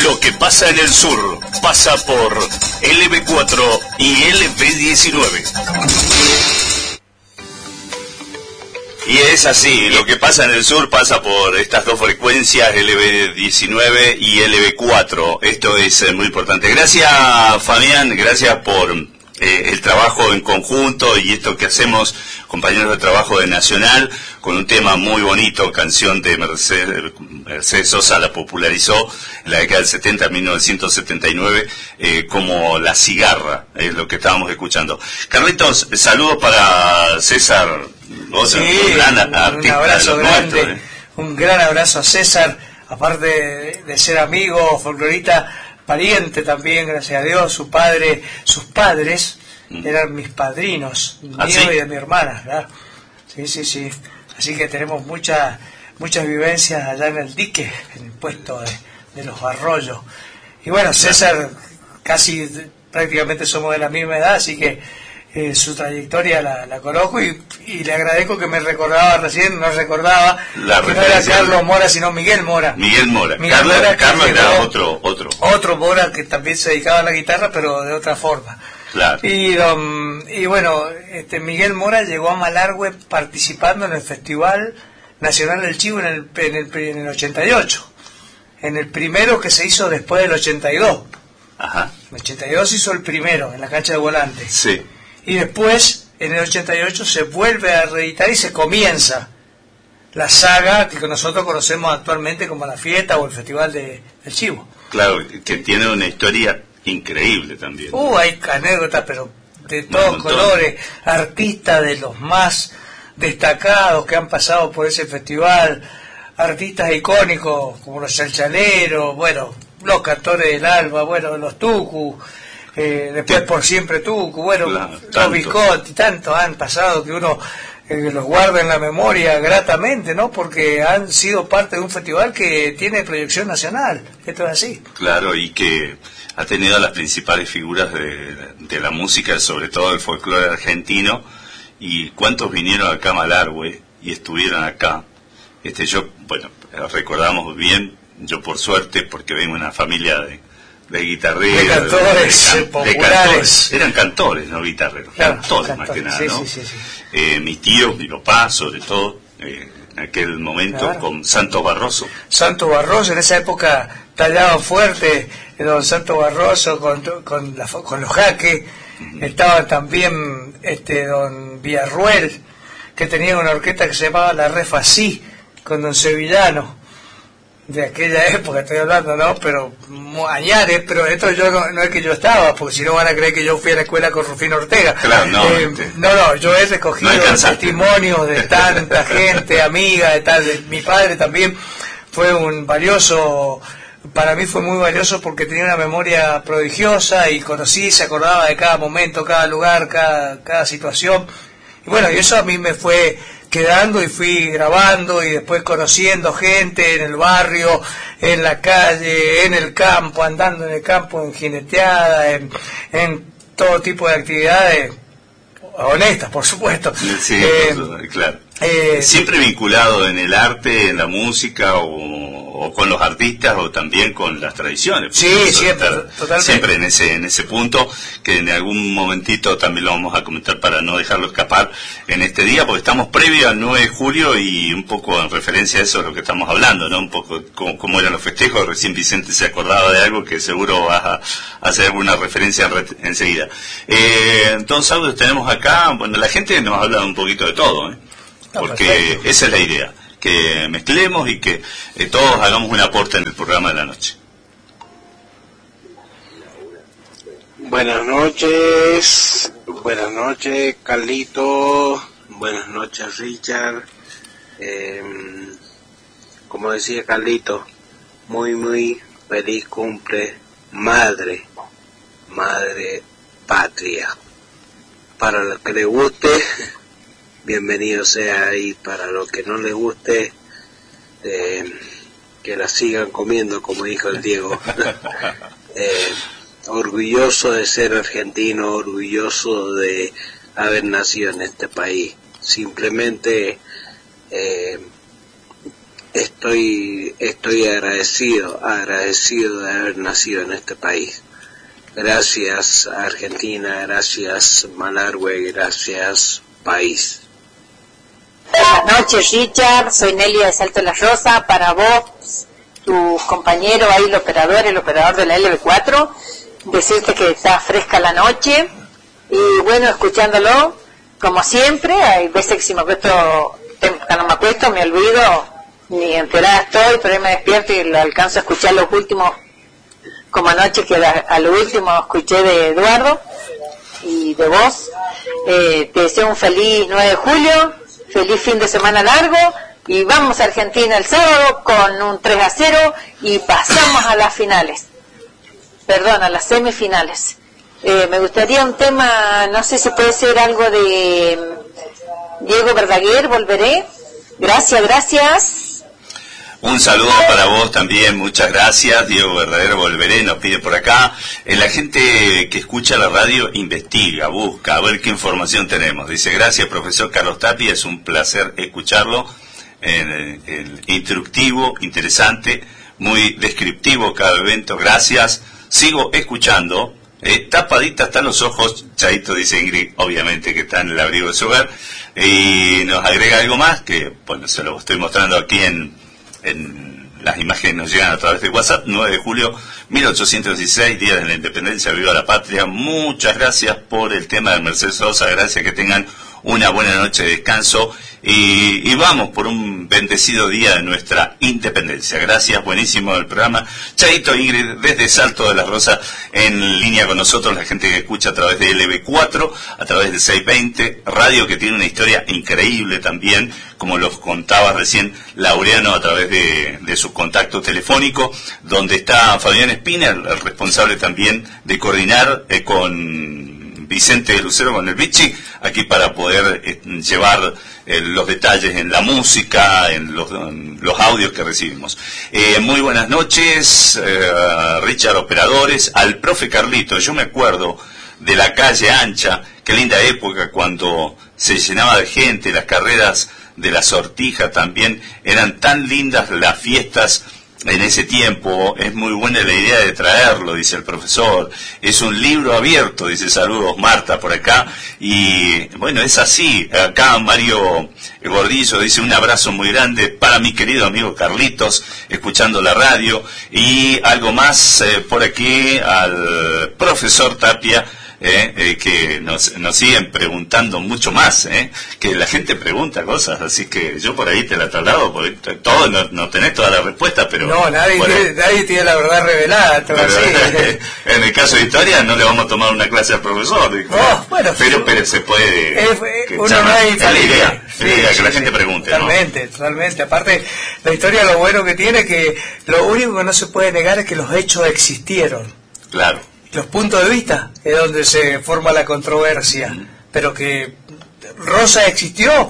Lo que pasa en el sur pasa por LB4 y LB19. Y es así, lo que pasa en el sur pasa por estas dos frecuencias, LB19 y LB4. Esto es muy importante. Gracias, Fabián, gracias por el trabajo en conjunto y esto que hacemos, compañeros de trabajo de Nacional, con un tema muy bonito, canción de Mercedes Sosa, la popularizó en la década del 70, 1979, como La Cigarra, es lo que estábamos escuchando. Carlitos, saludos para César, otro gran artista, un abrazo grande, nuestro, un gran abrazo a César, aparte de ser amigo, folclorista, pariente también, gracias a Dios. Sus padres eran mis padrinos, mío ¿sí? Y de mi hermana, ¿verdad? Sí. Así que tenemos muchas vivencias allá en el dique, en el puesto de los Arroyos. Y bueno, César, prácticamente somos de la misma edad, así que su trayectoria la conozco y le agradezco que me recordaba recién, no recordaba que no era Carlos Mora, sino Miguel Mora. Miguel Mora. Carlos era otro. Otro Mora que también se dedicaba a la guitarra, pero de otra forma. Claro. Y bueno, Miguel Mora llegó a Malargüe participando en el Festival Nacional del Chivo en el 88. En el primero que se hizo después del 82. Ajá. En el 82 se hizo el primero, en la cancha de Volante. Sí. Y después, en el 88, se vuelve a reeditar y se comienza la saga que nosotros conocemos actualmente como la fiesta o el Festival del Chivo. Claro, que tiene una historia increíble también. Hay anécdotas, pero de todos colores, artistas de los más destacados que han pasado por ese festival, artistas icónicos como los Chalchaleros, bueno, los Cantores del Alba, bueno, los Tucu, después Por Siempre Tucu, bueno, los Viscotti, tantos han pasado que uno los guarda en la memoria gratamente, ¿no? Porque han sido parte de un festival que tiene proyección nacional, esto es así. Claro, y que ha tenido a las principales figuras de la música, sobre todo el folclore argentino, y cuántos vinieron acá a Malargüe y estuvieron acá. Recordamos bien, yo por suerte, porque vengo de una familia de guitarreros, de cantores populares. Eran cantores, no guitarreros, claro, cantores más que nada, sí, ¿no? Sí. Mis tíos, mi papá, sobre todo, en aquel momento, claro, con Santos Barroso. Santos Barroso, en esa época tallaban fuerte, don Santos Barroso con los jaques. Estaba también don Villarruel, que tenía una orquesta que se llamaba La Refací, con don Sevillano. De aquella época estoy hablando, ¿no? Pero añade, pero esto yo no es que yo estaba, porque si no van a creer que yo fui a la escuela con Rufino Ortega. Claro, no, yo he recogido testimonios de tanta gente, amiga, de tal. Mi padre también fue para mí fue muy valioso porque tenía una memoria prodigiosa y se acordaba de cada momento, cada lugar, cada situación. Y bueno, y eso a mí me fue quedando y fui grabando y después conociendo gente en el barrio, en la calle, en el campo, andando en el campo, en jineteada, en todo tipo de actividades honestas, por supuesto. Sí, claro. Siempre vinculado en el arte, en la música o con los artistas o también con las tradiciones. Sí, siempre, totalmente. Siempre en ese punto, que en algún momentito también lo vamos a comentar para no dejarlo escapar en este día, porque estamos previo al 9 de julio y un poco en referencia a eso es lo que estamos hablando, ¿no? Un poco cómo eran los festejos. Recién Vicente se acordaba de algo que seguro vas a hacer alguna referencia enseguida. Entonces, audios tenemos acá, bueno, la gente nos habla un poquito de todo, porque perfecto. Esa es la idea, que mezclemos y que todos hagamos un aporte en el programa de la noche. Buenas noches Carlito, buenas noches Richard. Como decía Carlito, muy feliz cumple madre patria. Para los que les guste, bienvenido sea, y para los que no les guste, que la sigan comiendo, como dijo el Diego. Orgulloso de ser argentino, orgulloso de haber nacido en este país. Simplemente estoy agradecido de haber nacido en este país. Gracias Argentina, gracias Malargüe, gracias país. Buenas noches, Richard, soy Nelia de Salto de la Rosa. Para vos, tu compañero ahí, el operador de la LB4, decirte que está fresca la noche y bueno, escuchándolo como siempre. Hay veces que si me acuesto, no me acuesto, me olvido, ni enterada estoy, pero ahí me despierto y lo alcanzo a escuchar los últimos, como anoche que a lo último escuché de Eduardo y de vos. Te deseo un feliz 9 de julio, feliz fin de semana largo y vamos a Argentina el sábado con un 3-0 y pasamos a las finales, a las semifinales. Me gustaría un tema, no sé si puede ser algo de Diego Verdaguer, Volveré. Gracias. Un saludo para vos también, muchas gracias. Diego Verdaguer, Volveré, nos pide por acá. La gente que escucha la radio investiga, busca, a ver qué información tenemos. Dice, gracias profesor Carlos Tapia, es un placer escucharlo. Instructivo, interesante, muy descriptivo cada evento, gracias. Sigo escuchando. Tapadita están los ojos, Chaito, dice Ingrid, obviamente que está en el abrigo de su hogar, y nos agrega algo más, que bueno, se lo estoy mostrando aquí en las imágenes nos llegan a través de WhatsApp. 9 de julio 1816, Día de la Independencia, viva la patria. Muchas gracias por el tema de Mercedes Sosa, gracias, que tengan una buena noche de descanso y vamos por un bendecido día de nuestra independencia. Gracias, buenísimo el programa. Chaito, Ingrid, desde Salto de la Rosa, en línea con nosotros, la gente que escucha a través de LB4, a través de 620, radio que tiene una historia increíble también, como los contaba recién Laureano a través de su contacto telefónico, donde está Fabián Espina, el responsable también de coordinar con Vicente Lucero, con el Vichy, aquí para poder llevar los detalles en la música, en los audios que recibimos. Muy buenas noches, Richard, operadores, al profe Carlito. Yo me acuerdo de la calle ancha, qué linda época cuando se llenaba de gente, las carreras de la Sortija también, eran tan lindas las fiestas en ese tiempo. Es muy buena la idea de traerlo, dice el profesor. Es un libro abierto, dice, saludos Marta por acá. Y bueno, es así. Acá Mario Gordillo dice, un abrazo muy grande para mi querido amigo Carlitos, escuchando la radio. Y algo más por aquí al profesor Tapia, que nos siguen preguntando mucho más, que la gente pregunta cosas, así que yo por ahí te la traslado, porque todo no tenés toda la respuesta, pero no, nadie tiene la verdad revelada, pero en el caso de historia no le vamos a tomar una clase al profesor, dijo, bueno, pero se puede uno no hay la idea que la gente pregunte, totalmente, aparte la historia, lo bueno que tiene, que lo único que no se puede negar es que los hechos existieron, claro. Los puntos de vista es donde se forma la controversia, pero que Rosa existió.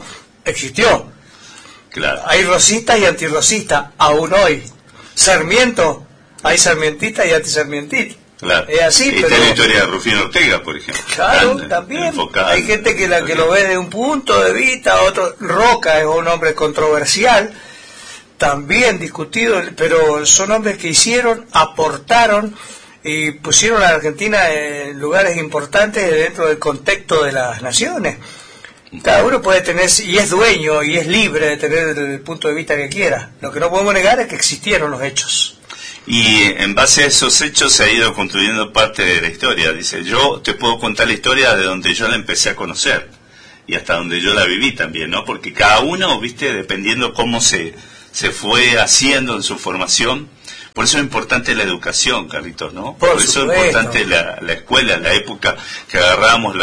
Claro. Hay rosistas y antirrosistas, aún hoy. Sarmiento, hay sarmientistas y antisarmientistas. Claro. Es así, y está la historia de Rufino Ortega, por ejemplo. Claro, también. Hay gente que lo ve de un punto de vista, otro. Roca es un hombre controversial, también discutido, pero son hombres que hicieron, aportaron y pusieron a la Argentina en lugares importantes dentro del contexto de las naciones. Cada uno puede tener, y es dueño y es libre de tener el punto de vista que quiera. Lo que no podemos negar es que existieron los hechos. Y en base a esos hechos se ha ido construyendo parte de la historia. Dice, yo te puedo contar la historia de donde yo la empecé a conocer y hasta donde yo la viví también, ¿no? Porque cada uno, viste, dependiendo cómo se fue haciendo en su formación. Por eso es importante la educación, Carlitos, ¿no? Por eso es importante la escuela, la época que agarramos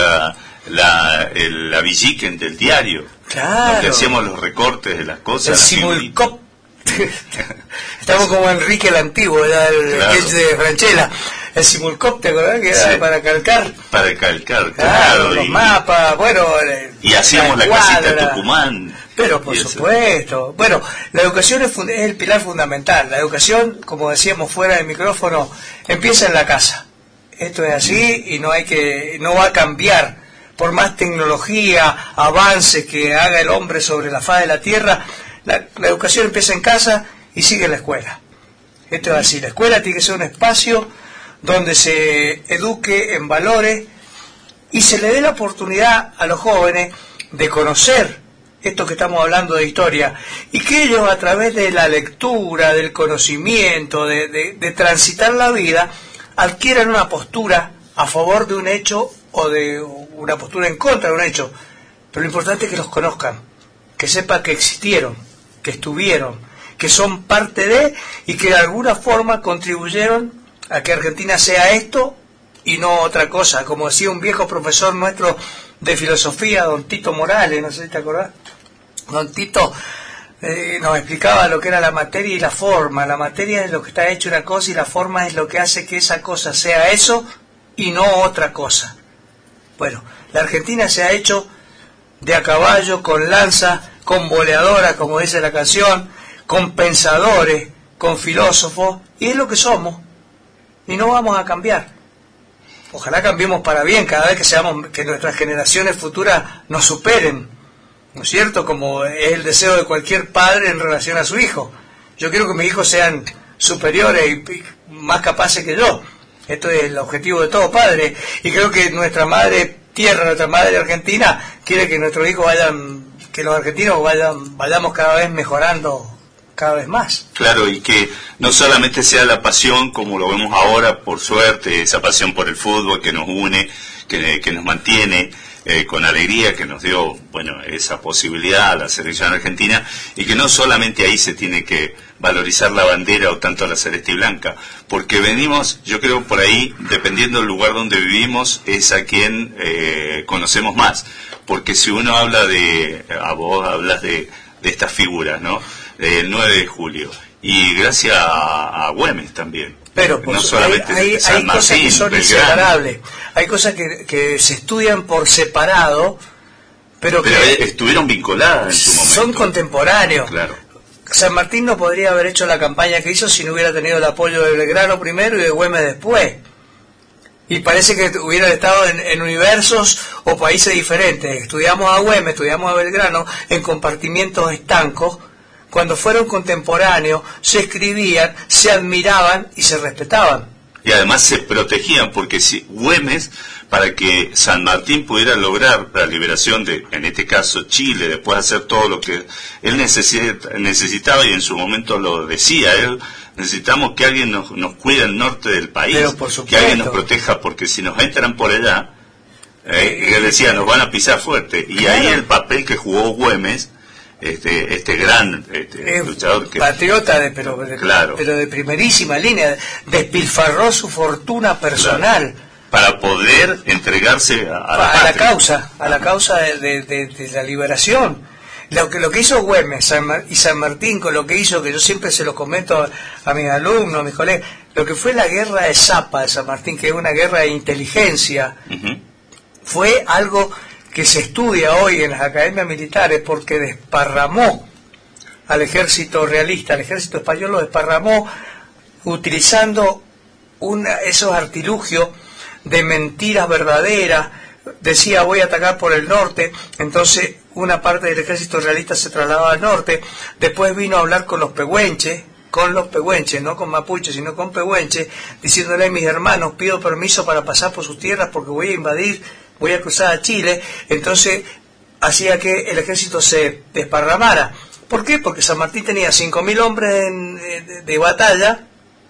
la villiquen del diario. Claro. Donde hacíamos los recortes de las cosas. El simulcop. Estamos como Enrique el Antiguo, era el sketch de Franchella. El simulcop, ¿te acordás? Que era para calcar. Para calcar, claro. Los mapas, bueno. Y hacíamos la casita de Tucumán. Pero por supuesto. Bueno, la educación es el pilar fundamental. La educación, como decíamos fuera del micrófono, empieza en la casa. Esto es así y no va a cambiar. Por más tecnología, avance que haga el hombre sobre la faz de la tierra, La educación empieza en casa y sigue en la escuela. Esto es así, la escuela tiene que ser un espacio donde se eduque en valores y se le dé la oportunidad a los jóvenes de conocer esto que estamos hablando de historia, y que ellos a través de la lectura, del conocimiento, de transitar la vida, adquieran una postura a favor de un hecho o de una postura en contra de un hecho. Pero lo importante es que los conozcan, que sepan que existieron, que estuvieron, que son parte de, y que de alguna forma contribuyeron a que Argentina sea esto y no otra cosa. Como decía un viejo profesor nuestro de filosofía, don Tito Morales, no sé si te acordás. Don Tito nos explicaba lo que era la materia y la forma. La materia es lo que está hecho una cosa y la forma es lo que hace que esa cosa sea eso y no otra cosa. Bueno, la Argentina se ha hecho de a caballo, con lanza, con boleadora, como dice la canción, con pensadores, con filósofos, y es lo que somos, y no vamos a cambiar. Ojalá cambiemos para bien cada vez que nuestras generaciones futuras nos superen, ¿no es cierto? Como es el deseo de cualquier padre en relación a su hijo. Yo quiero que mis hijos sean superiores y más capaces que yo. Esto es el objetivo de todo padre, y creo que nuestra madre tierra, nuestra madre argentina, quiere que nuestros hijos que los argentinos vayamos cada vez mejorando cada vez más. Claro, y que no solamente sea la pasión, como lo vemos ahora, por suerte, esa pasión por el fútbol que nos une, que nos mantiene con alegría, que nos dio, bueno, esa posibilidad a la selección argentina, y que no solamente ahí se tiene que valorizar la bandera o tanto la celeste y blanca, porque venimos, yo creo, por ahí, dependiendo del lugar donde vivimos, es a quien conocemos más, porque si uno habla a vos hablas de estas figuras, ¿no? El 9 de julio, y gracias a Güemes también. Pero no solamente hay cosas que son inseparables, hay cosas que se estudian por separado, pero que estuvieron vinculadas en su momento. Son contemporáneos. Claro. San Martín no podría haber hecho la campaña que hizo si no hubiera tenido el apoyo de Belgrano primero y de Güemes después. Y parece que hubieran estado en universos o países diferentes. Estudiamos a Güemes, estudiamos a Belgrano en compartimientos estancos. Cuando fueron contemporáneos, se escribían, se admiraban y se respetaban. Y además se protegían, porque si Güemes, para que San Martín pudiera lograr la liberación de, en este caso, Chile, después de hacer todo lo que él necesitaba, y en su momento lo decía él, necesitamos que alguien nos cuide el norte del país, que alguien nos proteja, porque si nos entran por allá, él decía, nos van a pisar fuerte. Y claro, ahí el papel que jugó Güemes, este gran luchador, que patriota pero de primerísima línea, despilfarró su fortuna personal, claro, para poder entregarse a la causa de la liberación. Lo que hizo Güemes y San Martín, con lo que hizo, que yo siempre se lo comento a mis alumnos, a mis colegas, lo que fue la guerra de Zapa de San Martín, que es una guerra de inteligencia, fue algo que se estudia hoy en las academias militares, porque desparramó al ejército realista, al ejército español lo desparramó utilizando esos artilugios de mentiras verdaderas. Decía, voy a atacar por el norte, entonces una parte del ejército realista se trasladaba al norte, después vino a hablar con los pehuenches, no con mapuches, sino con pehuenches, diciéndole a mis hermanos, pido permiso para pasar por sus tierras porque voy a cruzar a Chile. Entonces hacía que el ejército se desparramara. ¿Por qué? Porque San Martín tenía 5.000 hombres de batalla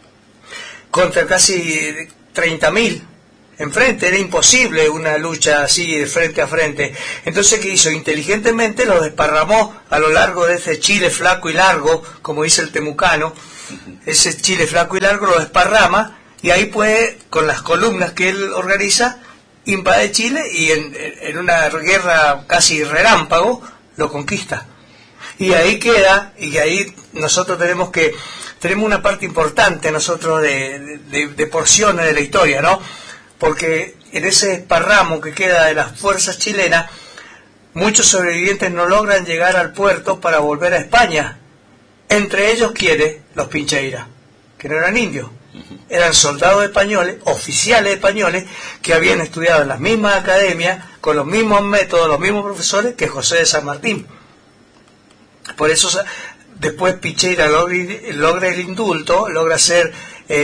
contra casi 30.000 enfrente. Era imposible una lucha así de frente a frente. Entonces, ¿qué hizo? Inteligentemente lo desparramó a lo largo de ese Chile flaco y largo, como dice el temucano. Ese Chile flaco y largo lo desparrama, y ahí puede, con las columnas que él organiza, invade Chile, y en una guerra casi relámpago lo conquista. Y ahí queda, y ahí nosotros tenemos una parte importante nosotros de porciones de la historia, ¿no? Porque en ese esparramo que queda de las fuerzas chilenas, muchos sobrevivientes no logran llegar al puerto para volver a España. Entre ellos, ¿quiénes? Los Pincheiras, que no eran indios. Eran soldados españoles, oficiales españoles, que habían estudiado en las mismas academias, con los mismos métodos, los mismos profesores que José de San Martín. Por eso después Picheyra logra el indulto, logra ser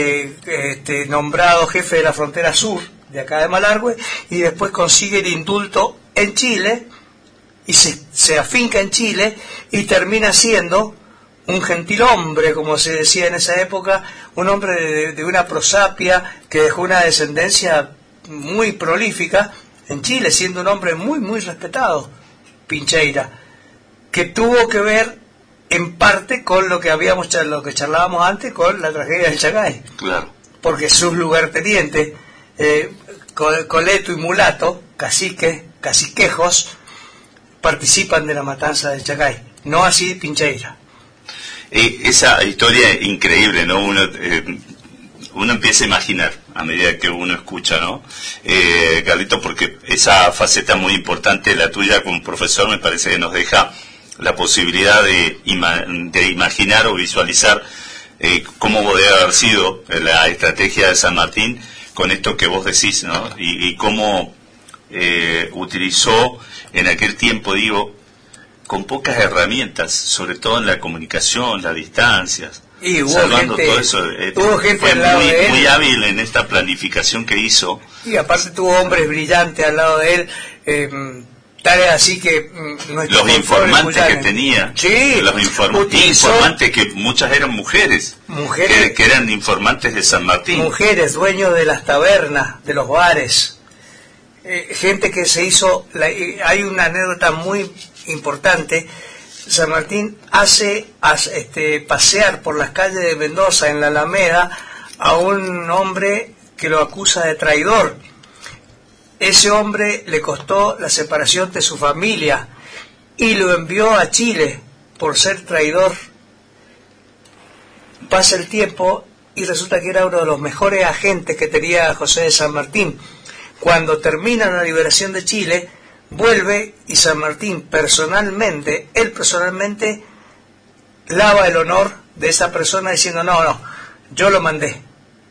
nombrado jefe de la frontera sur de acá de Malargüe, y después consigue el indulto en Chile y se afinca en Chile y termina siendo un gentilhombre, como se decía en esa época, un hombre de una prosapia que dejó una descendencia muy prolífica en Chile, siendo un hombre muy, muy respetado, Picheyra, que tuvo que ver en parte con lo que charlábamos antes, con la tragedia del Chacay. Claro. Porque sus lugartenientes, Coleto y Mulato, caciquejos, participan de la matanza del Chacay, no así Picheyra. Esa historia increíble, ¿no? Uno empieza a imaginar a medida que uno escucha, ¿no? Carlito, porque esa faceta muy importante, la tuya como profesor, me parece que nos deja la posibilidad de imaginar o visualizar cómo podría haber sido la estrategia de San Martín con esto que vos decís, ¿no? Y cómo utilizó en aquel tiempo, digo, con pocas herramientas, sobre todo en la comunicación, las distancias, y hubo salvando gente, todo eso. Hubo gente fue al lado de él, muy hábil en esta planificación que hizo. Y aparte tuvo hombres brillantes al lado de él, tal es así que los informantes que tenía, sí, los informantes que muchas eran mujeres que eran informantes de San Martín, mujeres dueños de las tabernas, de los bares, gente que se hizo hay una anécdota muy importante. San Martín hace pasear por las calles de Mendoza en la Alameda a un hombre que lo acusa de traidor. Ese hombre le costó la separación de su familia y lo envió a Chile por ser traidor. Pasa el tiempo y resulta que era uno de los mejores agentes que tenía José de San Martín. Cuando termina la liberación de Chile, vuelve y San Martín personalmente lava el honor de esa persona diciendo no, yo lo mandé,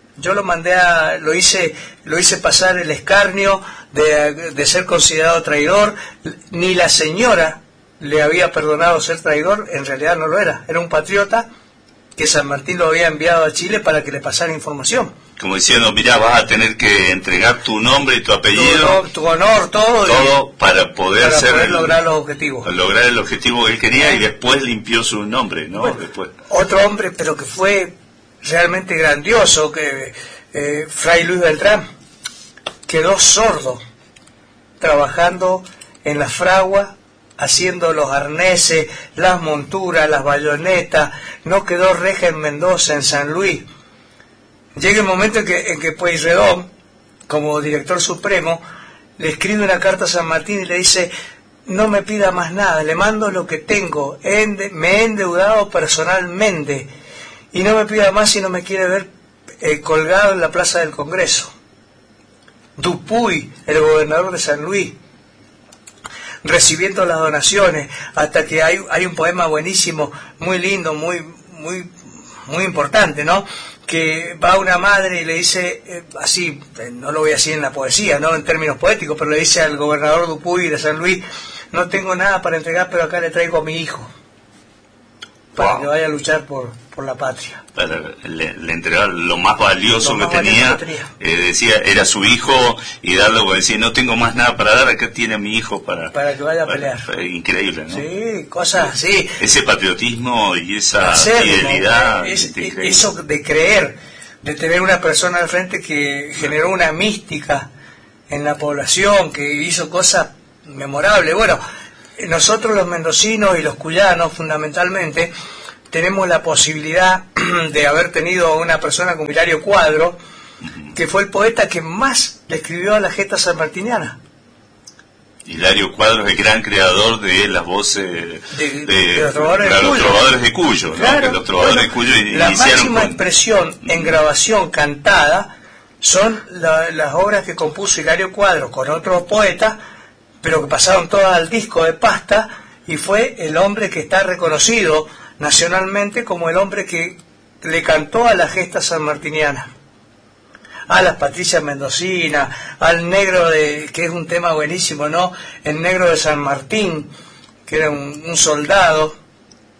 lo hice pasar el escarnio de ser considerado traidor. Ni la señora le había perdonado ser traidor, en realidad no lo era un patriota que San Martín lo había enviado a Chile para que le pasara información. Como diciendo, mirá, vas a tener que entregar tu nombre y tu apellido, tu honor, todo para poder lograr los objetivos. Lograr el objetivo que él quería, y después limpió su nombre, ¿no? Bueno, después. Otro hombre, pero que fue realmente grandioso, que Fray Luis Beltrán quedó sordo trabajando en la fragua, haciendo los arneses, las monturas, las bayonetas. No quedó reja en Mendoza, en San Luis. Llega el momento en que Pueyrredón, como director supremo, le escribe una carta a San Martín y le dice: no me pida más nada, le mando lo que tengo, me he endeudado personalmente, y no me pida más si no me quiere ver colgado en la plaza del Congreso. Dupuy, el gobernador de San Luis, recibiendo las donaciones, hasta que hay un poema buenísimo, muy lindo, muy importante, ¿no? Que va una madre y le dice, así, no lo voy a decir en la poesía, no en términos poéticos, pero le dice al gobernador Dupuy de San Luis: no tengo nada para entregar, pero acá le traigo a mi hijo, para que vaya a luchar por la patria. Le entregar lo más valioso que tenía, decía, era su hijo, y darle, como decir, no tengo más nada para dar, acá tiene a mi hijo para que vaya a pelear. Increíble, ¿no? Sí, cosas así. Ese patriotismo y esa fidelidad. Eso de creer, de tener una persona al frente que generó una mística en la población, que hizo cosas memorables. Bueno, nosotros los mendocinos y los cuyanos, fundamentalmente, tenemos la posibilidad de haber tenido a una persona como Hilario Cuadro, que fue el poeta que más le escribió a la gesta sanmartiniana. Hilario Cuadro es el gran creador de las voces de los trovadores de Cuyo, ¿no? Claro, que los trovadores de Cuyo la máxima expresión en grabación cantada son las obras que compuso Hilario Cuadro con otros poetas, pero que pasaron todas al disco de pasta, y fue el hombre que está reconocido nacionalmente como el hombre que le cantó a la gesta sanmartiniana, a las patricias mendocinas, al negro que es un tema buenísimo, ¿no? El negro de San Martín, que era un soldado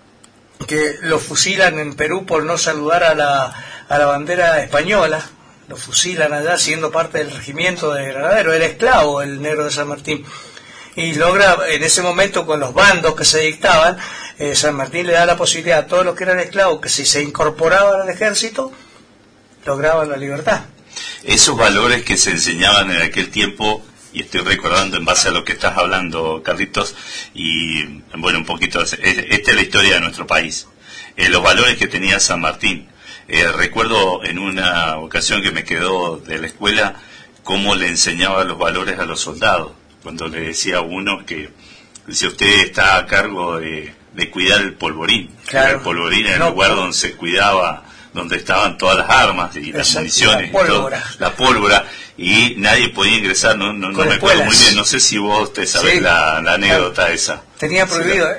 que lo fusilan en Perú por no saludar a la bandera española. Lo fusilan allá siendo parte del regimiento de Granaderos. Era esclavo el negro de San Martín. Y logra, en ese momento, con los bandos que se dictaban, San Martín le da la posibilidad a todos los que eran esclavos que si se incorporaban al ejército, lograban la libertad. Esos valores que se enseñaban en aquel tiempo, y estoy recordando en base a lo que estás hablando, Carlitos, y bueno, un poquito, esta es la historia de nuestro país. Los valores que tenía San Martín. Recuerdo en una ocasión que me quedó de la escuela cómo le enseñaba los valores a los soldados. Cuando le decía a uno que, si usted está a cargo de cuidar el polvorín, claro. El polvorín era el lugar donde se cuidaba, donde estaban todas las armas y las municiones, la pólvora, y nadie podía ingresar, no me acuerdo muy bien, no sé si vos te sabés sí, la anécdota esa. Tenía prohibido,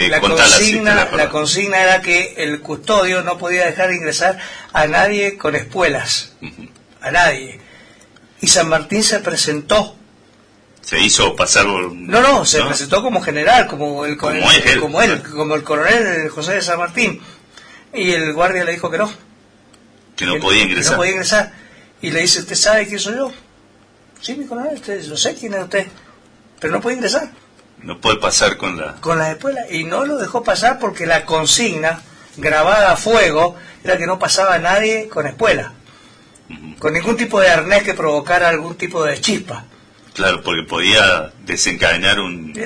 la consigna era que el custodio no podía dejar ingresar a nadie con espuelas, a nadie. Y San Martín se presentó. Se hizo pasar por... No, se presentó como general, como el coronel José de San Martín. Y el guardia le dijo que no. Que no podía ingresar. Que no podía ingresar. Y le dice, ¿usted sabe quién soy yo? Sí, mi coronel, yo sé quién es usted. Pero no puede ingresar. No puede pasar con las espuelas. Y no lo dejó pasar porque la consigna, grabada a fuego, era que no pasaba nadie con espuela. Con ningún tipo de arnés que provocara algún tipo de chispa. Claro, porque podía desencadenar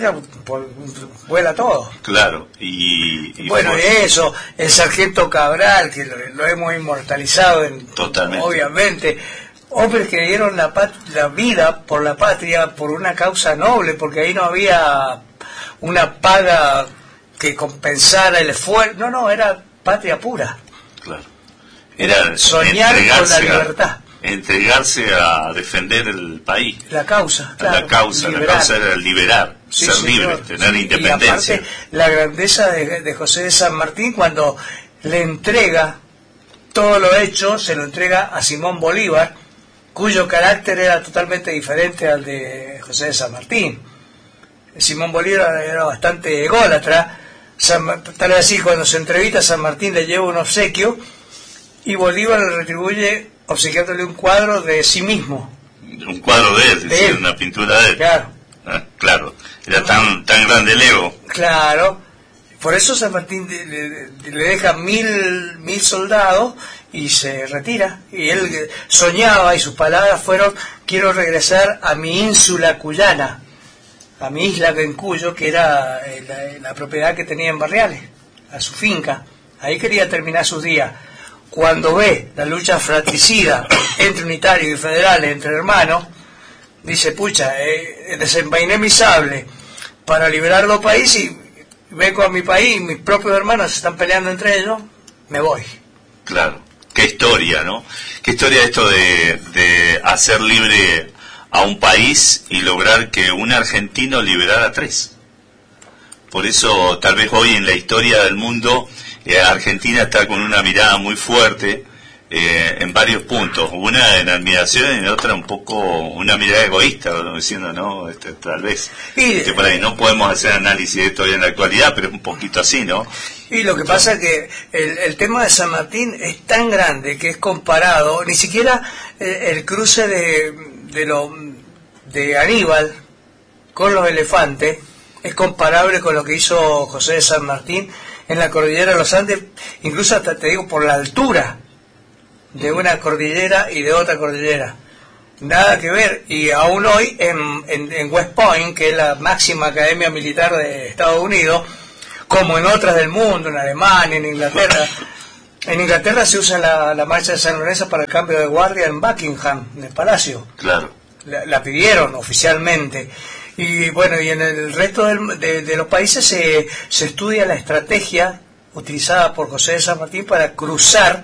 vuela todo. Claro, y bueno, eso, el sargento Cabral, que lo hemos inmortalizado, totalmente. Obviamente, hombres que dieron la vida por la patria, por una causa noble, porque ahí no había una paga que compensara el esfuerzo, no, era patria pura. Claro. Era soñar con la libertad. Entregarse a defender el país. La causa, claro. La causa era liberar, ser libre, tener independencia. Y aparte, la grandeza de José de San Martín, cuando le entrega todo lo hecho, se lo entrega a Simón Bolívar, cuyo carácter era totalmente diferente al de José de San Martín. Simón Bolívar era bastante ególatra, tal vez así, cuando se entrevista a San Martín le lleva un obsequio, y Bolívar le retribuye obsequiándole un cuadro de sí mismo. Un cuadro de él, una pintura de él. Claro. Claro, era tan grande el ego. Claro, por eso San Martín le deja 1000 soldados y se retira. Y él soñaba, y sus palabras fueron: quiero regresar a mi ínsula cuyana, a mi isla en Cuyo, que era la propiedad que tenía en Barriales, a su finca. Ahí quería terminar sus días. Cuando ve la lucha fratricida entre unitarios y federales, entre hermanos, dice, pucha, desenvainé mi sable para liberar los países y vengo a mi país, mis propios hermanos se están peleando entre ellos, me voy. Claro, qué historia, ¿no? Qué historia esto de hacer libre a un país y lograr que un argentino liberara a 3. Por eso, tal vez hoy en la historia del mundo, Argentina está con una mirada muy fuerte en varios puntos, una en admiración y en otra un poco una mirada egoísta, diciendo, no, tal vez que por ahí no podemos hacer análisis de esto hoy en la actualidad, pero es un poquito así, ¿no? Y lo que pasa es que el tema de San Martín es tan grande que es comparado, ni siquiera el cruce de Aníbal con los elefantes es comparable con lo que hizo José de San Martín en la cordillera de los Andes, incluso hasta te digo por la altura de una cordillera y de otra cordillera. Nada que ver. Y aún hoy en West Point, que es la máxima academia militar de Estados Unidos, como en otras del mundo, en Alemania, en Inglaterra se usa la marcha de San Lorenzo para el cambio de guardia en Buckingham, en el Palacio. Claro. La pidieron oficialmente. Y bueno, y en el resto de los países se estudia la estrategia utilizada por José de San Martín para cruzar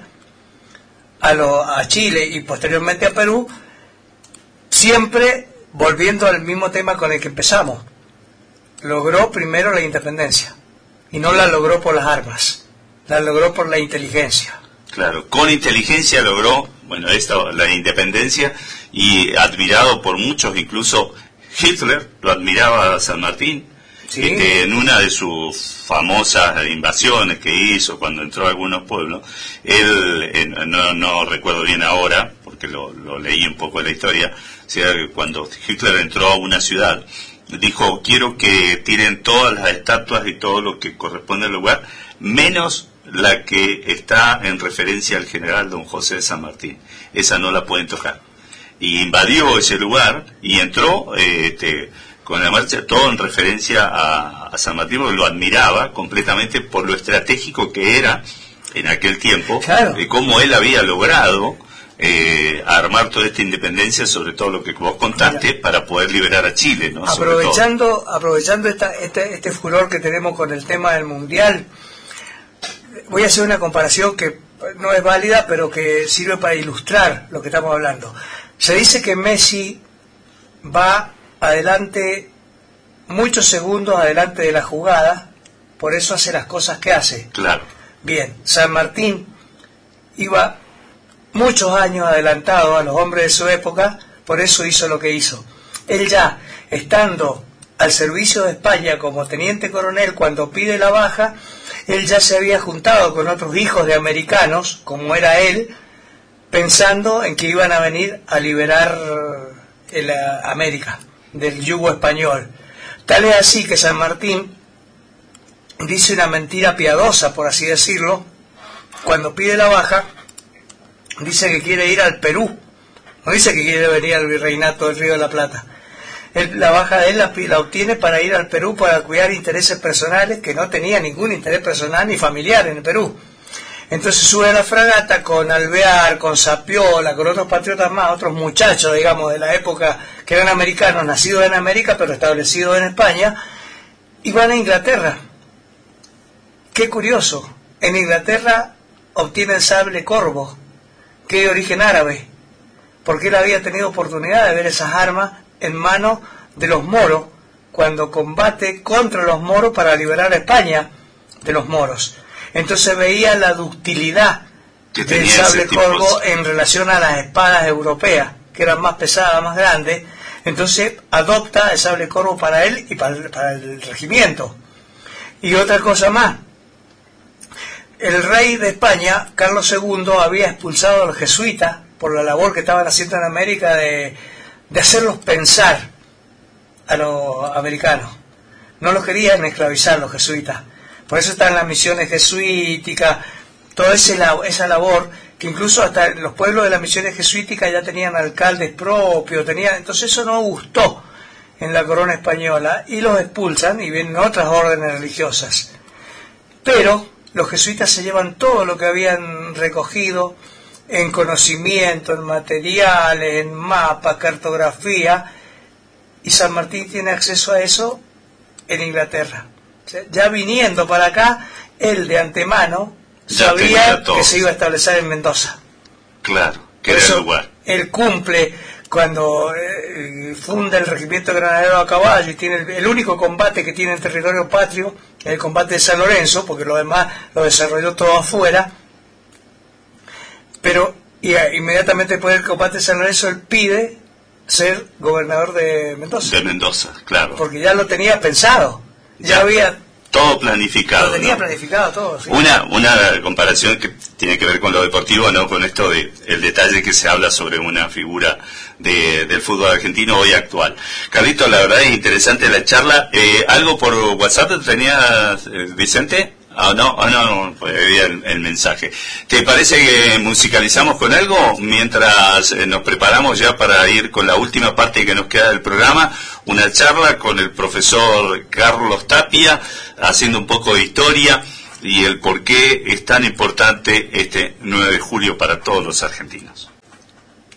a Chile y posteriormente a Perú, siempre volviendo al mismo tema con el que empezamos. Logró primero la independencia, y no la logró por las armas, la logró por la inteligencia. Claro, con inteligencia logró, la independencia, y admirado por muchos, incluso Hitler lo admiraba a San Martín, Sí. En una de sus famosas invasiones que hizo cuando entró a algunos pueblos, él, no recuerdo bien ahora, porque lo leí un poco en la historia, o sea, cuando Hitler entró a una ciudad, dijo: quiero que tiren todas las estatuas y todo lo que corresponde al lugar, menos la que está en referencia al general don José de San Martín. Esa no la pueden tocar. Y invadió ese lugar y entró con la marcha, todo en referencia a San Martín, porque lo admiraba completamente por lo estratégico que era en aquel tiempo, claro, de cómo él había logrado armar toda esta independencia, sobre todo lo que vos contaste, mira, para poder liberar a Chile, ¿no? Aprovechando este furor que tenemos con el tema del Mundial, voy a hacer una comparación que no es válida, pero que sirve para ilustrar lo que estamos hablando. Se dice que Messi va adelante, muchos segundos adelante de la jugada, por eso hace las cosas que hace. Claro. Bien, San Martín iba muchos años adelantado a los hombres de su época, por eso hizo lo que hizo. Él ya, estando al servicio de España como teniente coronel, cuando pide la baja, él ya se había juntado con otros hijos de americanos, como era él, pensando en que iban a venir a liberar América del yugo español. Tal es así que San Martín dice una mentira piadosa, por así decirlo, cuando pide la baja. Dice que quiere ir al Perú, no dice que quiere venir al virreinato del Río de la Plata. La baja de él la obtiene para ir al Perú para cuidar intereses personales, que no tenía ningún interés personal ni familiar en el Perú. Entonces sube a la fragata con Alvear, con Sapiola, con otros patriotas más, otros muchachos, digamos, de la época, que eran americanos, nacidos en América, pero establecidos en España, y van a Inglaterra. Qué curioso, en Inglaterra obtiene el sable corvo, que es de origen árabe, porque él había tenido oportunidad de ver esas armas en manos de los moros, cuando combate contra los moros para liberar a España de los moros. Entonces veía la ductilidad del sable corvo en relación a las espadas europeas, que eran más pesadas, más grandes. Entonces adopta el sable corvo para él y para el regimiento. Y otra cosa más, el rey de España, Carlos II, había expulsado a los jesuitas por la labor que estaban haciendo en América de hacerlos pensar a los americanos. No los querían esclavizar los jesuitas. Por eso están las misiones jesuíticas, toda esa labor, que incluso hasta los pueblos de las misiones jesuíticas ya tenían alcaldes propios, entonces eso no gustó en la corona española y los expulsan y vienen otras órdenes religiosas. Pero los jesuitas se llevan todo lo que habían recogido en conocimiento, en materiales, en mapas, cartografía, y San Martín tiene acceso a eso en Inglaterra. Ya viniendo para acá, él de antemano sabía que se iba a establecer en Mendoza. Claro, que era el lugar. Él cumple cuando funda el regimiento granadero a caballo y tiene el único combate que tiene en territorio patrio, el combate de San Lorenzo, porque lo demás lo desarrolló todo afuera. Pero inmediatamente después del combate de San Lorenzo, él pide ser gobernador de Mendoza. De Mendoza, claro. Porque ya lo tenía pensado. Ya había todo planificado. Lo tenía, ¿no?, planificado todo. Sí. Una comparación que tiene que ver con lo deportivo, ¿no? Con esto de el detalle que se habla sobre una figura del fútbol argentino hoy actual. Carlito, la verdad es interesante la charla. ¿Algo por WhatsApp tenías, Vicente? No, pues había el mensaje. ¿Te parece que musicalizamos con algo mientras nos preparamos ya para ir con la última parte que nos queda del programa? Una charla con el profesor Carlos Tapia, haciendo un poco de historia y el por qué es tan importante este 9 de julio para todos los argentinos.